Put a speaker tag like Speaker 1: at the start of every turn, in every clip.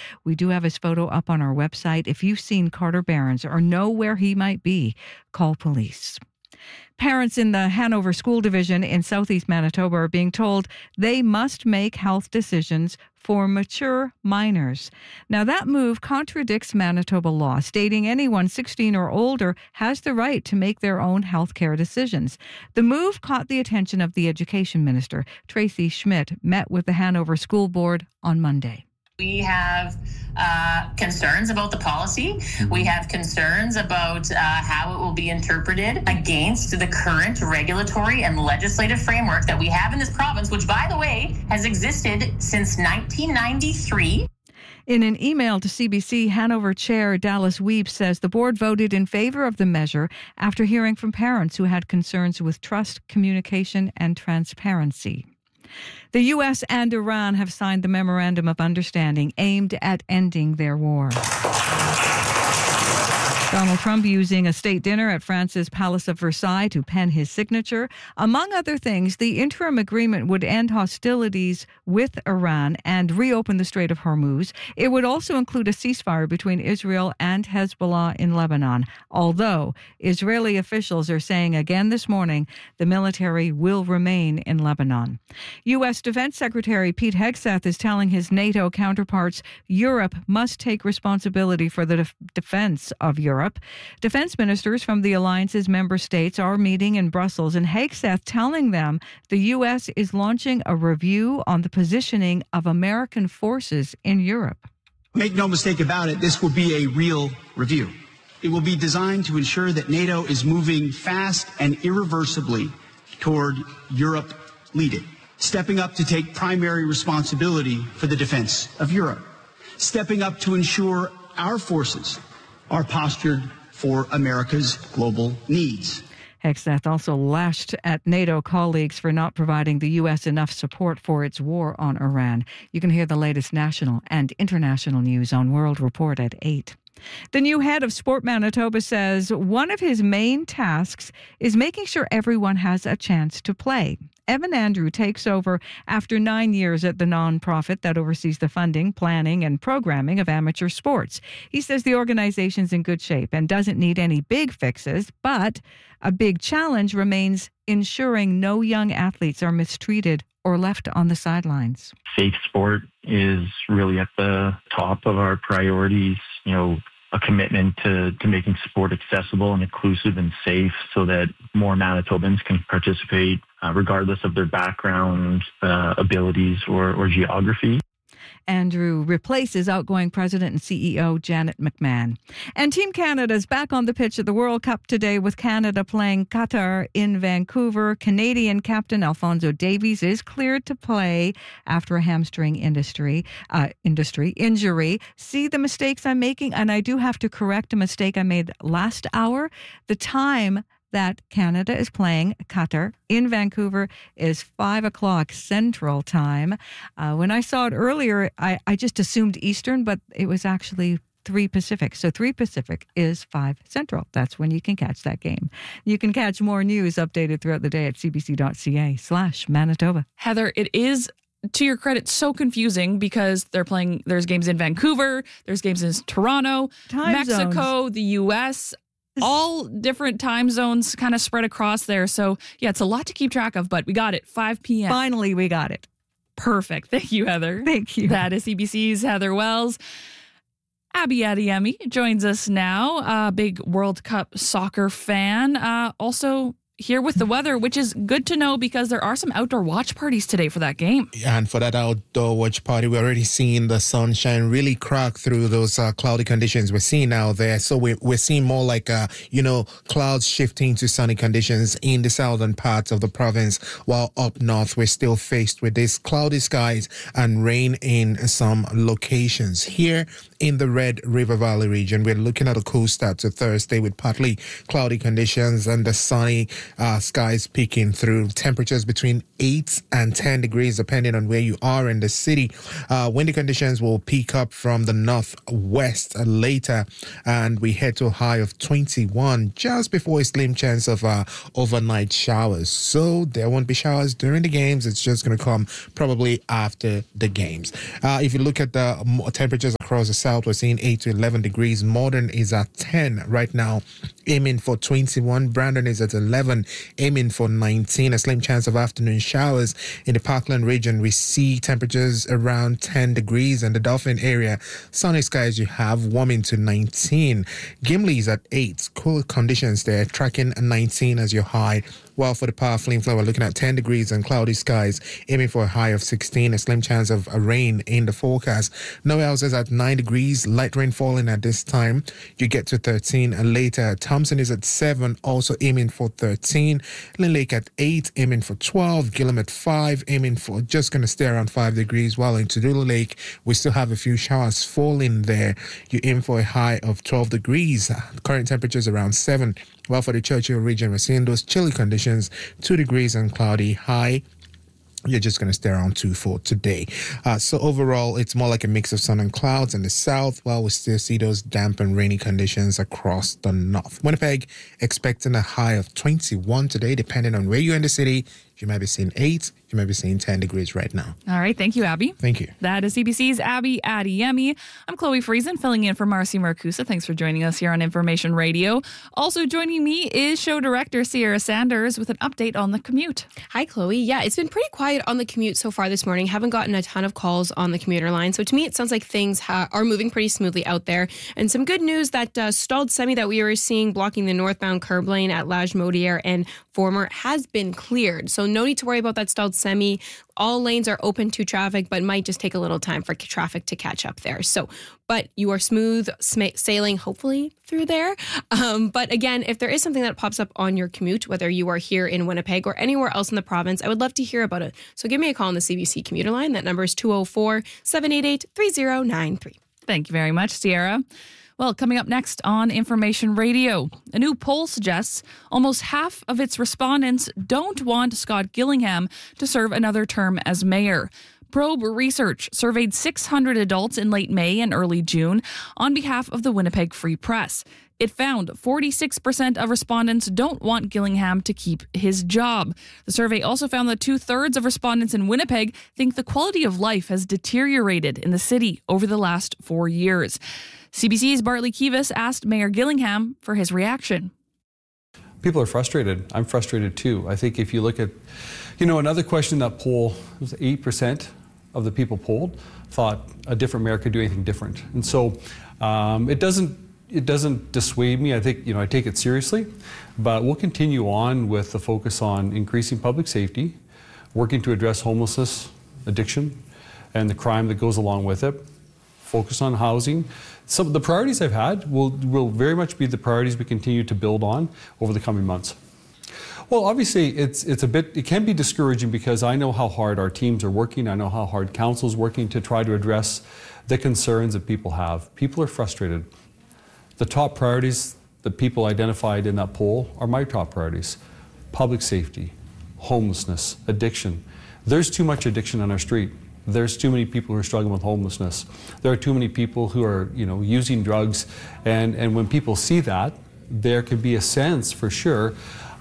Speaker 1: We do have his photo up on our website. If you've seen Carter Barons or know where he might be, call police. Parents in the Hanover School Division in southeast Manitoba are being told they must make health decisions for mature minors. Now, that move contradicts Manitoba law, stating anyone 16 or older has the right to make their own health care decisions. The move caught the attention of the Education Minister. Tracy Schmidt met with the Hanover School Board on Monday.
Speaker 2: We have concerns about the policy. We have concerns about how it will be interpreted against the current regulatory and legislative framework that we have in this province, which, by the way, has existed since 1993.
Speaker 1: In an email to CBC, Hanover Chair Dallas Weeb says the board voted in favor of the measure after hearing from parents who had concerns with trust, communication, and transparency. The U.S. and Iran have signed the Memorandum of Understanding aimed at ending their war. Donald Trump using a state dinner at France's Palace of Versailles to pen his signature. Among other things, the interim agreement would end hostilities with Iran and reopen the Strait of Hormuz. It would also include a ceasefire between Israel and Hezbollah in Lebanon, although Israeli officials are saying again this morning the military will remain in Lebanon. U.S. Defense Secretary Pete Hegseth is telling his NATO counterparts Europe must take responsibility for the defense of Europe. Defense ministers from the alliance's member states are meeting in Brussels, and Hegseth telling them the U.S. is launching a review on the positioning of American forces in Europe.
Speaker 3: Make no mistake about it, this will be a real review. It will be designed to ensure that NATO is moving fast and irreversibly toward Europe leading, stepping up to take primary responsibility for the defense of Europe, stepping up to ensure our forces are postured for America's global needs.
Speaker 1: Hegseth also lashed at NATO colleagues for not providing the U.S. enough support for its war on Iran. You can hear the latest national and international news on World Report at 8. The new head of Sport Manitoba says one of his main tasks is making sure everyone has a chance to play. Evan Andrew takes over after 9 years at the nonprofit that oversees the funding, planning, and programming of amateur sports. He says the organization's in good shape and doesn't need any big fixes, but a big challenge remains ensuring no young athletes are mistreated or left on the sidelines.
Speaker 4: Safe sport is really at the top of our priorities, a commitment to making sport accessible and inclusive and safe so that more Manitobans can participate regardless of their background, abilities, or geography.
Speaker 1: Andrew replaces outgoing President and CEO Janet McMahon. And Team Canada is back on the pitch at the World Cup today with Canada playing Qatar in Vancouver. Canadian captain Alphonso Davies is cleared to play after a hamstring injury. See the mistakes I'm making? And I do have to correct a mistake I made last hour. The time that Canada is playing Qatar in Vancouver is 5 o'clock Central Time. When I saw it earlier, I just assumed Eastern, but it was actually 3 Pacific. So 3 Pacific is 5 Central. That's when you can catch that game. You can catch more news updated throughout the day at cbc.ca/Manitoba.
Speaker 5: Heather, it is, to your credit, so confusing because there's games in Vancouver, there's games in Toronto, Mexico, the U.S., all different time zones kind of spread across there. So, yeah, it's a lot to keep track of, but we got it. 5 p.m.
Speaker 1: Finally, we got it.
Speaker 5: Perfect. Thank you, Heather.
Speaker 1: Thank you.
Speaker 5: That is CBC's Heather Wells. Abby Adeyemi joins us now, a big World Cup soccer fan. Also here with the weather, which is good to know because there are some outdoor watch parties today for that game.
Speaker 6: And for that outdoor watch party, we're already seeing the sunshine really crack through those cloudy conditions we're seeing out there. So we're seeing more like, clouds shifting to sunny conditions in the southern parts of the province, while up north, we're still faced with these cloudy skies and rain in some locations. Here in the Red River Valley region, we're looking at a cool start to Thursday with partly cloudy conditions and the sunny skies peeking through. Temperatures between 8 and 10 degrees depending on where you are in the city. Windy conditions will peak up from the northwest later, and we head to a high of 21 just before a slim chance of overnight showers. So there won't be showers during the games. It's just going to come probably after the games. If you look at the temperatures across the south, we're seeing 8 to 11 degrees. Modern is at 10 right now, aiming for 21. Brandon is at 11, aiming for 19. A slim chance of afternoon showers in the Parkland region. We see temperatures around 10 degrees, and the Dauphin area, sunny skies you have, warming to 19. Gimli is at 8. Cool conditions there, tracking 19 as your high. While for the Power Flame Flow, we're looking at 10 degrees and cloudy skies, aiming for a high of 16. A slim chance of rain in the forecast. Noel's is at 9 degrees, light rain falling at this time. You get to 13 and later. Thompson is at 7, also aiming for 13. Lynn Lake at 8, aiming for 12. Gillam at 5, aiming for just going to stay around 5 degrees. While in Tudula Lake, we still have a few showers falling there. You aim for a high of 12 degrees. Current temperatures around 7. Well, for the Churchill region, we're seeing those chilly conditions, 2 degrees and cloudy. High, you're just going to stay around 2 for today. So overall, it's more like a mix of sun and clouds in the south, while we still see those damp and rainy conditions across the north. Winnipeg expecting a high of 21 today, depending on where you're in the city. You might be seeing 8, you might be seeing 10 degrees right now.
Speaker 5: All right. Thank you, Abby.
Speaker 6: Thank you.
Speaker 5: That is CBC's Abby Adeyemi. I'm Chloe Friesen, filling in for Marcy Marcusa. Thanks for joining us here on Information Radio. Also joining me is show director Sierra Sanders with an update on the commute.
Speaker 7: Hi, Chloe. Yeah, it's been pretty quiet on the commute so far this morning. Haven't gotten a ton of calls on the commuter line. So to me, it sounds like things are moving pretty smoothly out there. And some good news, that stalled semi that we were seeing blocking the northbound curb lane at Lage-Modière and Former has been cleared. So no need to worry about that stalled semi. All lanes are open to traffic, but might just take a little time for traffic to catch up there. So, but you are smooth sailing, hopefully, through there. But again, if there is something that pops up on your commute, whether you are here in Winnipeg or anywhere else in the province, I would love to hear about it. So give me a call on the CBC commuter line. That number is 204-788-3093.
Speaker 5: Thank you very much, Sierra. Well, coming up next on Information Radio, a new poll suggests almost half of its respondents don't want Scott Gillingham to serve another term as mayor. Probe Research surveyed 600 adults in late May and early June on behalf of the Winnipeg Free Press. It found 46% of respondents don't want Gillingham to keep his job. The survey also found that 2/3 of respondents in Winnipeg think the quality of life has deteriorated in the city over the last 4 years. CBC's Bartley Kivas asked Mayor Gillingham for his reaction.
Speaker 8: People are frustrated. I'm frustrated too. I think if you look at, another question that poll, it was 8% of the people polled thought a different mayor could do anything different. And so it doesn't dissuade me. I think, I take it seriously, but we'll continue on with the focus on increasing public safety, working to address homelessness, addiction, and the crime that goes along with it, focus on housing. Some of the priorities I've had will very much be the priorities we continue to build on over the coming months. Well, obviously, it can be discouraging because I know how hard our teams are working. I know how hard council's working to try to address the concerns that people have. People are frustrated. The top priorities that people identified in that poll are my top priorities: public safety, homelessness, addiction. There's too much addiction on our street. There's too many people who are struggling with homelessness. There are too many people who are, using drugs. And when people see that, there can be a sense, for sure,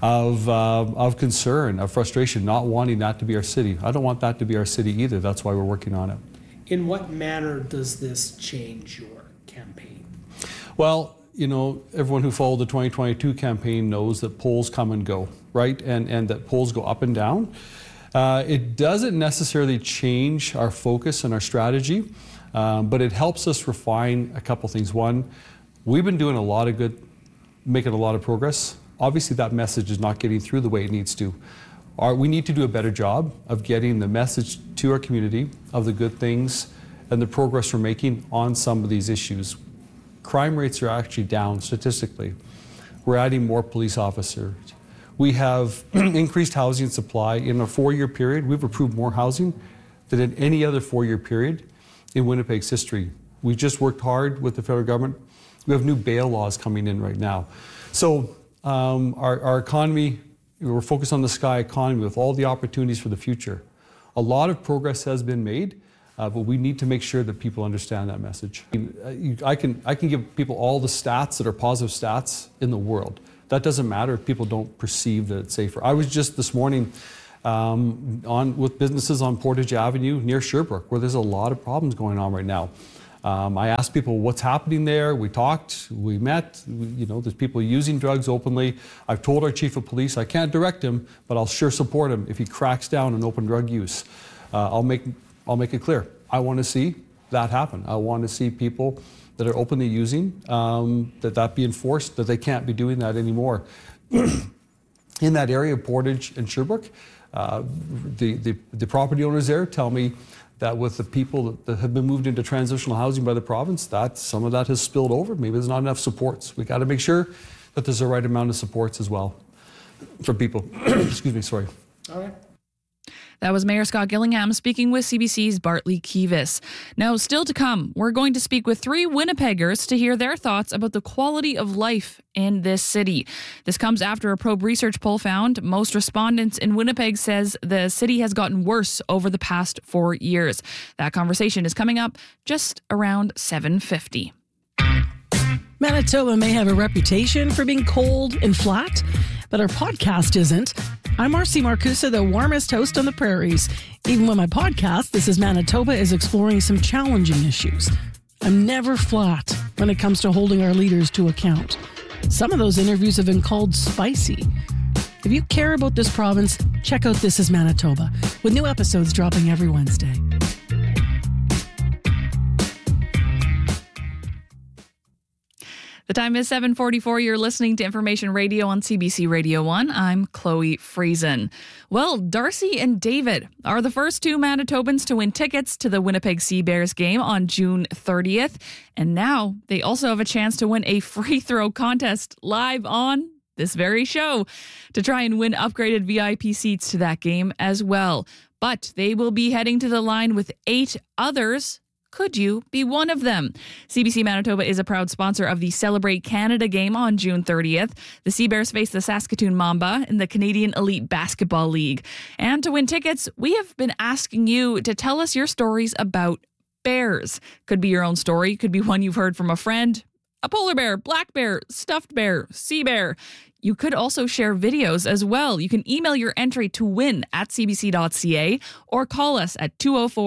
Speaker 8: of concern, of frustration, not wanting that to be our city. I don't want that to be our city either. That's why we're working on it.
Speaker 9: In what manner does this change your campaign?
Speaker 8: Well, everyone who followed the 2022 campaign knows that polls come and go, right? And that polls go up and down. It doesn't necessarily change our focus and our strategy, but it helps us refine a couple things. One, we've been doing a lot of good, making a lot of progress. Obviously, that message is not getting through the way it needs to. We need to do a better job of getting the message to our community of the good things and the progress we're making on some of these issues. Crime rates are actually down statistically. We're adding more police officers. We have increased housing supply. In a 4-year period, we've approved more housing than in any other 4-year period in Winnipeg's history. We've just worked hard with the federal government. We have new bail laws coming in right now. So our economy, we're focused on the sky economy with all the opportunities for the future. A lot of progress has been made, but we need to make sure that people understand that message. I can give people all the stats that are positive stats in the world. That doesn't matter if people don't perceive that it's safer. I was just this morning with businesses on Portage Avenue near Sherbrooke, where there's a lot of problems going on right now. I asked people what's happening there. We talked, we met, there's people using drugs openly. I've told our chief of police I can't direct him, but I'll sure support him if he cracks down on open drug use. I'll make it clear. I want to see that happen. I want to see people that are openly using, that be enforced, that they can't be doing that anymore. In that area of Portage and Sherbrooke, the property owners there tell me that with the people that have been moved into transitional housing by the province, that some of that has spilled over. Maybe there's not enough supports. We got to make sure that there's the right amount of supports as well for people. Excuse me, sorry.
Speaker 9: All right.
Speaker 5: That was Mayor Scott Gillingham speaking with CBC's Bartley Kivas. Now, still to come, we're going to speak with 3 Winnipeggers to hear their thoughts about the quality of life in this city. This comes after a Probe Research poll found most respondents in Winnipeg says the city has gotten worse over the past 4 years. That conversation is coming up just around 7:50.
Speaker 10: Manitoba may have a reputation for being cold and flat, but our podcast isn't. I'm Marcy Marcusa, the warmest host on the prairies. Even with my podcast, This is Manitoba, is exploring some challenging issues. I'm never flat when it comes to holding our leaders to account. Some of those interviews have been called spicy. If you care about this province, check out This is Manitoba, with new episodes dropping every Wednesday.
Speaker 5: The time is 7:44. You're listening to Information Radio on CBC Radio 1. I'm Chloe Friesen. Well, Darcy and David are the first 2 Manitobans to win tickets to the Winnipeg Sea Bears game on June 30th. And now they also have a chance to win a free throw contest live on this very show to try and win upgraded VIP seats to that game as well. But they will be heading to the line with 8 others. Could you be one of them? CBC Manitoba is a proud sponsor of the Celebrate Canada game on June 30th. The Sea Bears face the Saskatoon Mamba in the Canadian Elite Basketball League. And to win tickets, we have been asking you to tell us your stories about bears. Could be your own story, could be one you've heard from a friend. A polar bear, black bear, stuffed bear, sea bear. You could also share videos as well. You can email your entry to win@cbc.ca or call us at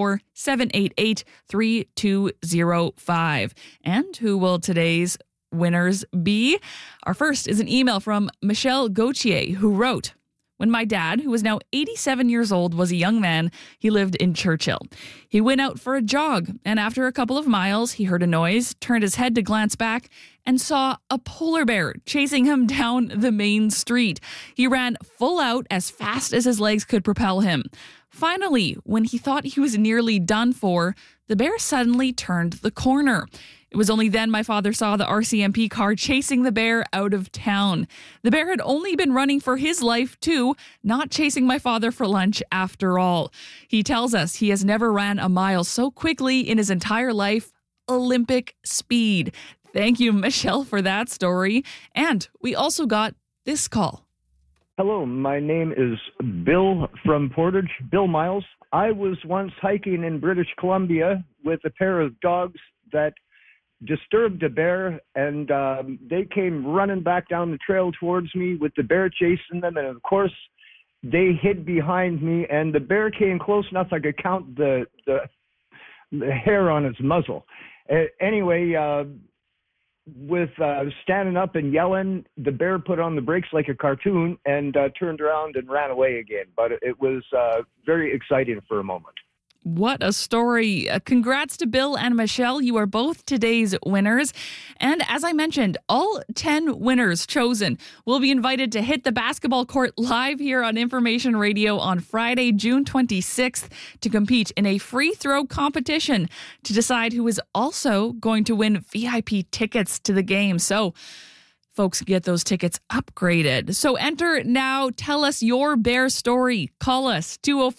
Speaker 5: 204-788-3205. And who will today's winners be? Our first is an email from Michelle Gauthier, who wrote, "When my dad, who is now 87 years old, was a young man, he lived in Churchill. He went out for a jog, and after a couple of miles, he heard a noise, turned his head to glance back, and saw a polar bear chasing him down the main street. He ran full out as fast as his legs could propel him. Finally, when he thought he was nearly done for, the bear suddenly turned the corner. It was only then my father saw the RCMP car chasing the bear out of town. The bear had only been running for his life too, not chasing my father for lunch after all. He tells us he has never ran a mile so quickly in his entire life. Olympic speed." Thank you, Michelle, for that story. And we also got this call.
Speaker 11: Hello, my name is Bill from Portage, Bill Miles. I was once hiking in British Columbia with a pair of dogs that disturbed a bear, and they came running back down the trail towards me with the bear chasing them, and of course they hid behind me, and the bear came close enough I could count the hair on its muzzle. Anyway, with standing up and yelling, the bear put on the brakes like a cartoon and turned around and ran away again, but it was very exciting for a moment.
Speaker 5: What a story. Congrats to Bill and Michelle. You are both today's winners. And as I mentioned, all 10 winners chosen will be invited to hit the basketball court live here on Information Radio on Friday, June 26th to compete in a free throw competition to decide who is also going to win VIP tickets to the game. So folks, get those tickets upgraded. So enter now. Tell us your bear story. Call us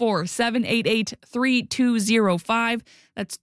Speaker 5: 204-788-3205. That's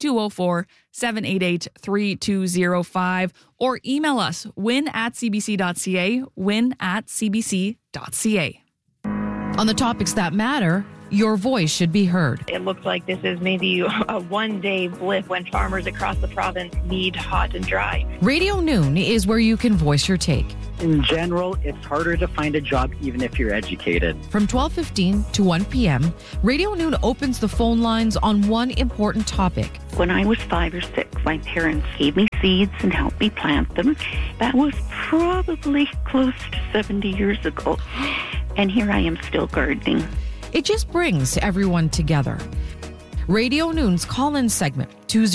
Speaker 5: 204-788-3205. Or email us win@cbc.ca, win@cbc.ca.
Speaker 12: On the topics that matter, your voice should be heard.
Speaker 13: It looks like this is maybe a one-day blip when farmers across the province need hot and dry.
Speaker 12: Radio Noon is where you can voice your take.
Speaker 14: In general, it's harder to find a job even if you're educated.
Speaker 12: From 12:15 to 1 p.m., Radio Noon opens the phone lines on one important topic.
Speaker 13: When I was 5 or 6, my parents gave me seeds and helped me plant them. That was probably close to 70 years ago. And here I am still gardening.
Speaker 12: It just brings everyone together. Radio Noon's call-in segment,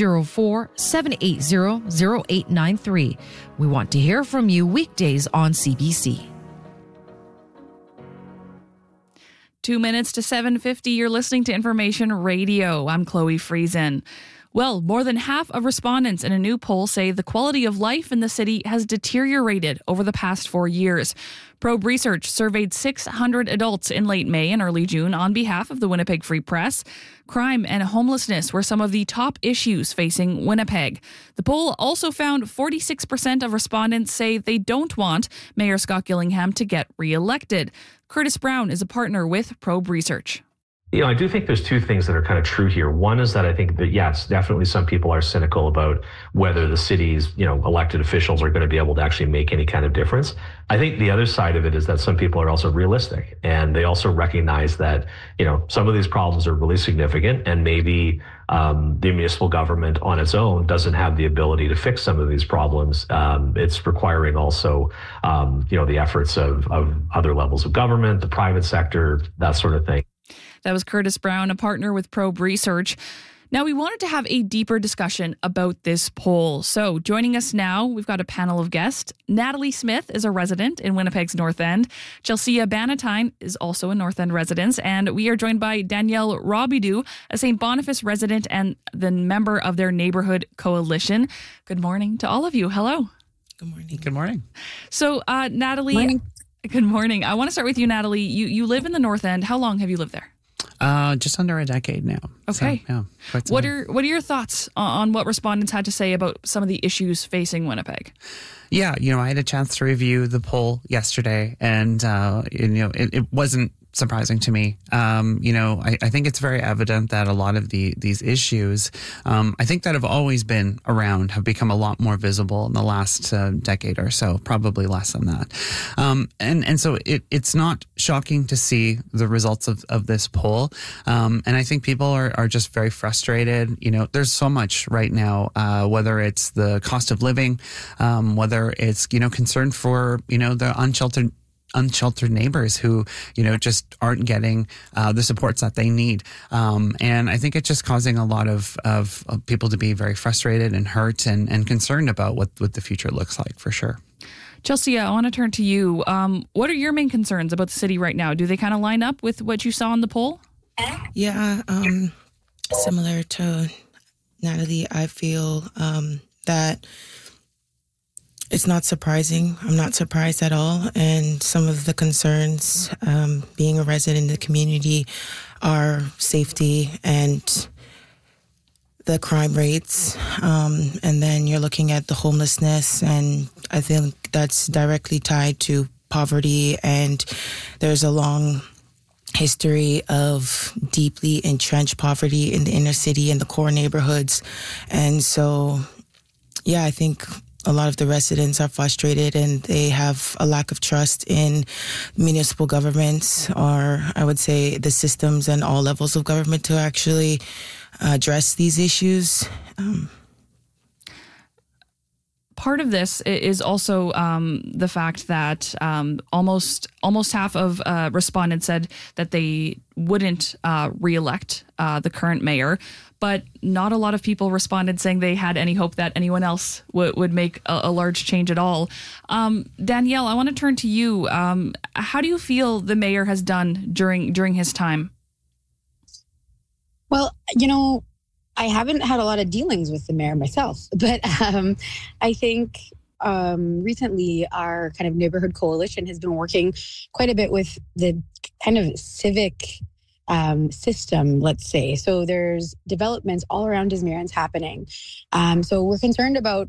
Speaker 12: 204-780-0893. We want to hear from you weekdays on CBC.
Speaker 5: 2 minutes to 7:50. You're listening to Information Radio. I'm Chloe Friesen. Well, more than half of respondents in a new poll say the quality of life in the city has deteriorated over the past 4 years. Probe Research surveyed 600 adults in late May and early June on behalf of the Winnipeg Free Press. Crime and homelessness were some of the top issues facing Winnipeg. The poll also found 46% of respondents say they don't want Mayor Scott Gillingham to get re-elected. Curtis Brown is a partner with Probe Research.
Speaker 15: I do think there's two things that are kind of true here. One is that I think that, yes, definitely some people are cynical about whether the city's, elected officials are going to be able to actually make any kind of difference. I think the other side of it is that some people are also realistic, and they also recognize that, some of these problems are really significant, and maybe the municipal government on its own doesn't have the ability to fix some of these problems. It's requiring also, the efforts of other levels of government, the private sector, that sort of thing.
Speaker 5: That was Curtis Brown, a partner with Probe Research. Now, we wanted to have a deeper discussion about this poll. So joining us now, we've got a panel of guests. Natalie Smith is a resident in Winnipeg's North End. Chelsea Bannatyne is also a North End resident. And we are joined by Danielle Robidoux, a St. Boniface resident and the member of their neighborhood coalition. Good morning to all of you. Hello.
Speaker 16: Good morning.
Speaker 17: Good morning.
Speaker 5: So, Natalie,
Speaker 16: morning.
Speaker 5: Good morning. I want to start with you, Natalie. You live in the North End. How long have you lived there?
Speaker 17: Just under a decade now.
Speaker 5: Okay.
Speaker 17: So, yeah,
Speaker 5: what are your thoughts on what respondents had to say about some of the issues facing Winnipeg?
Speaker 17: Yeah, I had a chance to review the poll yesterday, and it wasn't surprising to me. I think it's very evident that a lot of these issues, I think that have always been around, have become a lot more visible in the last decade or so, probably less than that. And so it's not shocking to see the results of this poll. And I think people are just very frustrated. There's so much right now, whether it's the cost of living, whether it's, concern for, the unsheltered neighbors who, just aren't getting the supports that they need. And I think it's just causing a lot of people to be very frustrated and hurt and concerned about what the future looks like, for sure.
Speaker 5: Chelsea, I want to turn to you. What are your main concerns about the city right now? Do they kind of line up with what you saw in the poll?
Speaker 16: Yeah, similar to Natalie, I feel that it's not surprising. I'm not surprised at all. And some of the concerns, being a resident in the community, are safety and the crime rates. And then you're looking at the homelessness, and I think that's directly tied to poverty. And there's a long history of deeply entrenched poverty in the inner city and the core neighborhoods. And so, yeah, I think a lot of the residents are frustrated, and they have a lack of trust in municipal governments, or I would say the systems and all levels of government, to actually address these issues.
Speaker 5: Part of this is also the fact that almost half of respondents said that they wouldn't re-elect the current mayor, but not a lot of people responded saying they had any hope that anyone else would make a large change at all. Danielle, I want to turn to you. How do you feel the mayor has done during his time?
Speaker 18: Well, I haven't had a lot of dealings with the mayor myself, but I think recently our kind of neighborhood coalition has been working quite a bit with the kind of civic system, let's say. So there's developments all around Desmarais happening. So we're concerned about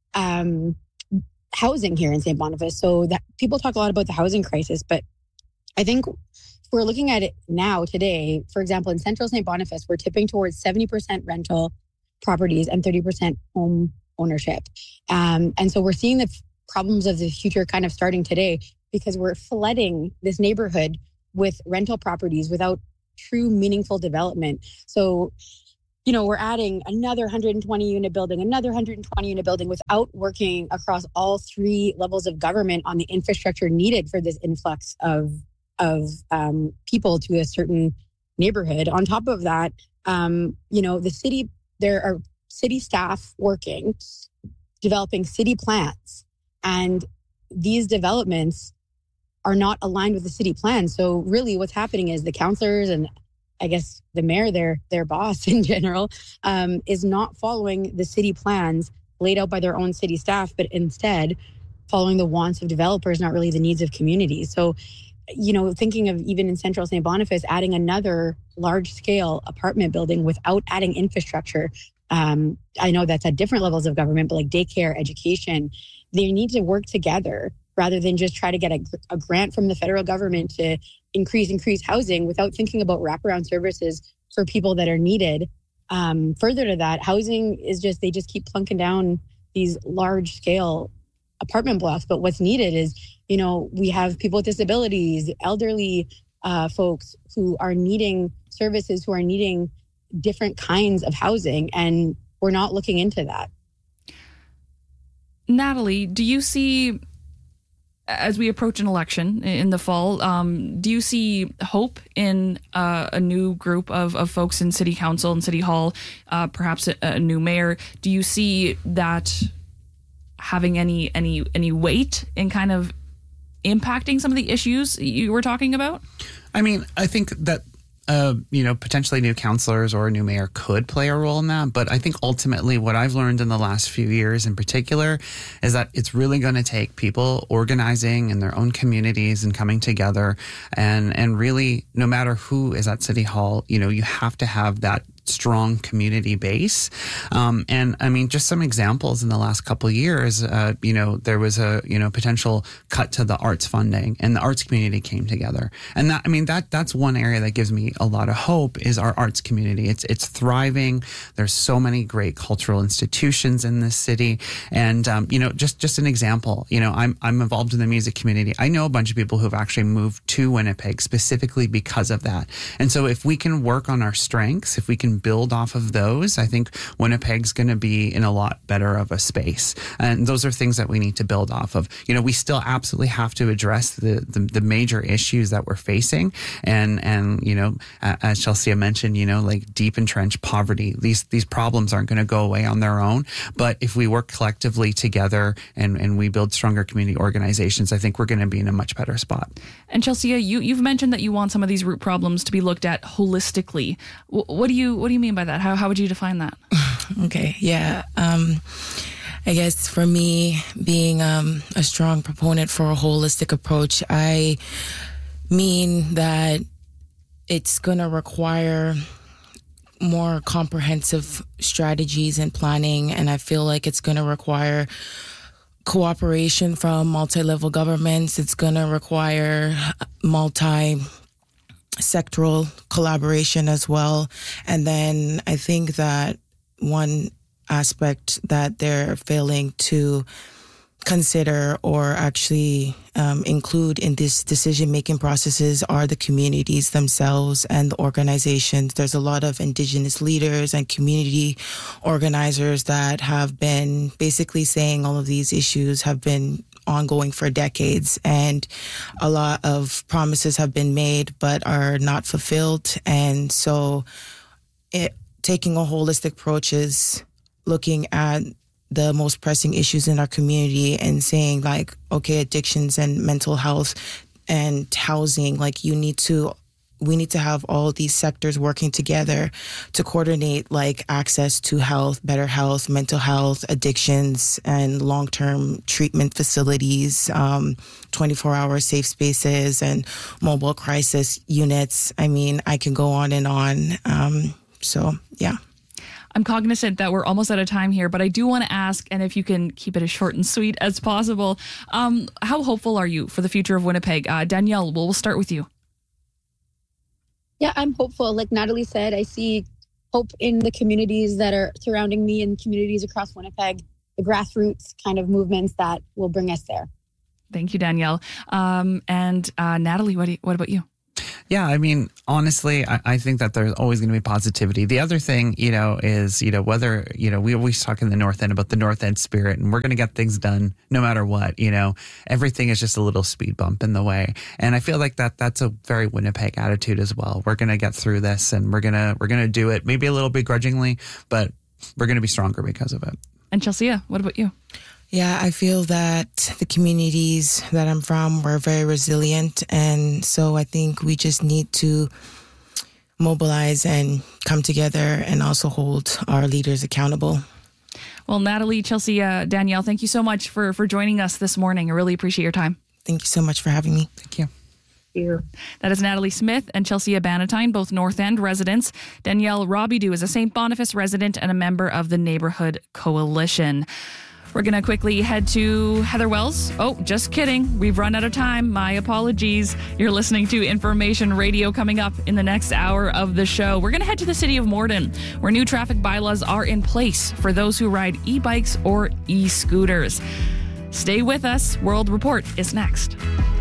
Speaker 18: housing here in St. Boniface. So that people talk a lot about the housing crisis, but I think we're looking at it now today. For example, in central St. Boniface, we're tipping towards 70% rental properties and 30% home ownership. And so we're seeing the problems of the future kind of starting today, because we're flooding this neighborhood with rental properties without true meaningful development. So, we're adding another 120 unit building, another 120 unit building without working across all three levels of government on the infrastructure needed for this influx of people to a certain neighborhood. On top of that, the city, there are city staff working, developing city plans, and these developments are not aligned with the city plan. So really what's happening is the councillors and I guess the mayor, their boss in general, is not following the city plans laid out by their own city staff, but instead following the wants of developers, not really the needs of communities. So, thinking of even in Central St. Boniface, adding another large-scale apartment building without adding infrastructure. I know that's at different levels of government, but like daycare, education, they need to work together rather than just try to get a grant from the federal government to increase housing without thinking about wraparound services for people that are needed. Further to that, housing is they just keep plunking down these large scale apartment blocks. But what's needed is, we have people with disabilities, elderly folks who are needing services, who are needing different kinds of housing, and we're not looking into that.
Speaker 5: Natalie, do you see, as we approach an election in the fall, do you see hope in a new group of folks in City Council and City Hall, perhaps a new mayor? Do you see that having any weight in kind of impacting some of the issues you were talking about?
Speaker 17: I mean, I think that potentially new councillors or a new mayor could play a role in that. But I think ultimately what I've learned in the last few years in particular is that it's really going to take people organizing in their own communities and coming together. And really, no matter who is at City Hall, you have to have that strong community base. And I mean, just some examples in the last couple of years, there was a, potential cut to the arts funding, and the arts community came together. And that's one area that gives me a lot of hope is our arts community. It's thriving. There's so many great cultural institutions in this city. And, just an example, I'm involved in the music community. I know a bunch of people who've actually moved to Winnipeg specifically because of that. And so if we can work on our strengths, if we can build off of those, I think Winnipeg's going to be in a lot better of a space. And those are things that we need to build off of. We still absolutely have to address the major issues that we're facing. And as Chelsea mentioned, like deep entrenched poverty, these problems aren't going to go away on their own. But if we work collectively together and we build stronger community organizations, I think we're going to be in a much better spot.
Speaker 5: And Chelsea, you've mentioned that you want some of these root problems to be looked at holistically. What do you mean by that? How would you define that?
Speaker 16: Okay, yeah. I guess for me, being a strong proponent for a holistic approach, I mean that it's going to require more comprehensive strategies and planning, and I feel like it's going to require cooperation from multi-level governments. It's going to require multi-sectoral collaboration as well. And then I think that one aspect that they're failing to consider or actually include in these decision-making processes are the communities themselves and the organizations. There's a lot of Indigenous leaders and community organizers that have been basically saying all of these issues have been ongoing for decades, and a lot of promises have been made but are not fulfilled. And so taking a holistic approach is looking at the most pressing issues in our community and saying like, okay, addictions and mental health and housing, like we need to have all these sectors working together to coordinate like access to health, better health, mental health, addictions, and long-term treatment facilities, 24-hour safe spaces and mobile crisis units. I mean, I can go on and on. So, yeah.
Speaker 5: I'm cognizant that we're almost out of time here, but I do want to ask, and if you can keep it as short and sweet as possible, how hopeful are you for the future of Winnipeg? Danielle, we'll start with you.
Speaker 18: Yeah, I'm hopeful. Like Natalie said, I see hope in the communities that are surrounding me and communities across Winnipeg. the grassroots kind of movements that will bring us there.
Speaker 5: Thank you, Danielle. And Natalie, what about you?
Speaker 17: Yeah, I mean, honestly, I think that there's always going to be positivity. The other thing, is, whether, we always talk in the North End about the North End spirit, and we're going to get things done no matter what, everything is just a little speed bump in the way. And I feel like that's a very Winnipeg attitude as well. We're going to get through this, and we're going to do it maybe a little begrudgingly, but we're going to be stronger because of it.
Speaker 5: And Chelsea, what about you?
Speaker 16: Yeah, I feel that the communities that I'm from were very resilient. And so I think we just need to mobilize and come together and also hold our leaders accountable.
Speaker 5: Well, Natalie, Chelsea, Danielle, thank you so much for joining us this morning. I really appreciate your time.
Speaker 16: Thank you so much for having me.
Speaker 17: Thank you.
Speaker 5: That is Natalie Smith and Chelsea Bannatyne, both North End residents. Danielle Robidoux is a St. Boniface resident and a member of the Neighborhood Coalition. We're going to quickly head to Heather Wells. Oh, just kidding. We've run out of time. My apologies. You're listening to Information Radio. Coming up in the next hour of the show, we're going to head to the city of Morden, where new traffic bylaws are in place for those who ride e-bikes or e-scooters. Stay with us. World Report is next.